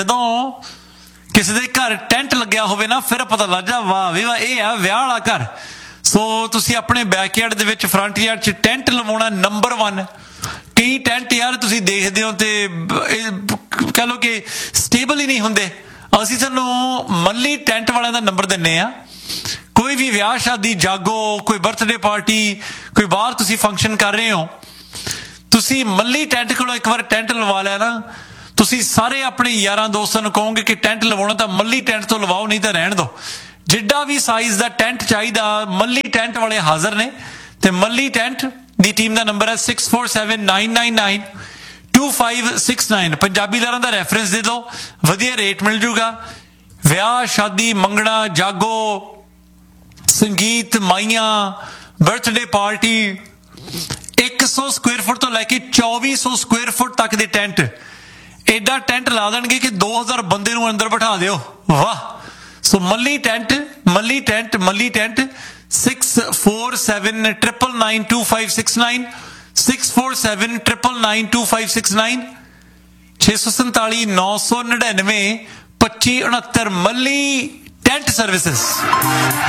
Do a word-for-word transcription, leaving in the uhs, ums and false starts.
ਜਦੋਂ ਕਿਸੇ ਦੇ ਘਰ ਟੈਂਟ ਲੱਗਿਆ ਹੋਵੇ ਨਾ ਫਿਰ ਪਤਾ ਲੱਗ ਜਾ ਵਾਹ ਵੀ ਵਾਹ ਇਹ ਆ ਵਿਆਹ ਵਾਲਾ ਘਰ। ਸੋ ਤੁਸੀਂ ਆਪਣੇ ਬੈਕਯਾਰਡ ਦੇ ਵਿੱਚ ਫਰੰਟ ਯਾਰਡ 'ਚ ਟੈਂਟ ਲਵਾਉਣਾ ਨੰਬਰ ਵਨ। ਕਈ ਟੈਂਟ ਯਾਰ ਤੁਸੀਂ ਦੇਖਦੇ ਹੋ ਤੇ ਕਹਿ ਲਓ ਕਿ ਸਟੇਬਲ ਹੀ ਨਹੀਂ ਹੁੰਦੇ। ਅਸੀਂ ਤੁਹਾਨੂੰ ਮੱਲੀ ਟੈਂਟ ਵਾਲਿਆਂ ਦਾ ਨੰਬਰ ਦਿੰਦੇ ਹਾਂ। ਕੋਈ ਵੀ ਵਿਆਹ ਸ਼ਾਦੀ ਜਾਗੋ ਕੋਈ ਬਰਥਡੇ ਪਾਰਟੀ ਕੋਈ ਬਾਹਰ ਤੁਸੀਂ ਫੰਕਸ਼ਨ ਕਰ ਰਹੇ ਹੋ, ਤੁਸੀਂ ਮੱਲੀ ਟੈਂਟ ਕੋਲੋਂ ਇੱਕ ਵਾਰ ਟੈਂਟ ਲਵਾ ਲਿਆ ਨਾ, ਤੁਸੀਂ ਸਾਰੇ ਆਪਣੇ ਯਾਰਾਂ ਦੋਸਤਾਂ ਨੂੰ ਕਹੋਗੇ ਕਿ ਟੈਂਟ ਲਵਾਉਣਾ ਤਾਂ ਮੱਲੀ ਟੈਂਟ ਤੋਂ ਲਵਾਓ, ਨਹੀਂ ਤਾਂ ਰਹਿਣ ਦਿਓ। ਜਿੱਡਾ ਵੀ ਸਾਈਜ਼ ਦਾ ਟੈਂਟ ਚਾਹੀਦਾ ਮੱਲੀ ਟੈਂਟ ਵਾਲੇ ਹਾਜ਼ਰ ਨੇ। ਤੇ ਮੱਲੀ ਟੈਂਟ ਦੀ ਟੀਮ ਦਾ ਨੰਬਰ ਹੈ six four seven nine nine nine to five six nine. ਪੰਜਾਬੀਦਾਰਾਂ the reference ਦੇ ਦਿਓ, ਵਧੀਆ ਰੇਟ ਮਿਲ ਜੂਗਾ। ਵਿਆਹ ਸ਼ਾਦੀ ਮੰਗਣਾ ਜਾਗੋ ਸੰਗੀਤ ਮਾਈਆਂ ਬਰਥਡੇ ਪਾਰਟੀ ਇੱਕ ਸੌ ਸਕੁਅਰ ਫੁੱਟ ਤੋਂ ਲੈ ਕੇ ਚੌਵੀ ਸੌ ਸਕੁਅਰ ਫੁੱਟ ਤੱਕ ਦੇ ਟੈਂਟ, ਐਡਾ ਟੈਂਟ ਲਾ ਦੇਣਗੇ ਕਿ ਦੋ ਹਜ਼ਾਰ ਬੰਦੇ ਨੂੰ ਅੰਦਰ ਬਿਠਾ ਦਿਓ। ਵਾਹ। ਸੋ ਮੱਲੀ ਟੈਂਟ ਮੱਲੀ ਟੈਂਟ ਮੱਲੀ tent six four seven triple nine to five six nine six four seven triple nine to five six nine ਛੇ ਸੌ ਸੰਤਾਲੀ ਨੌ ਸੌ ਨੜਿਨਵੇਂ ਪੱਚੀ ਉਣਹੱਤਰ ਮੱਲੀ ਟੈਂਟ ਸਰਵਿਸਿਸ।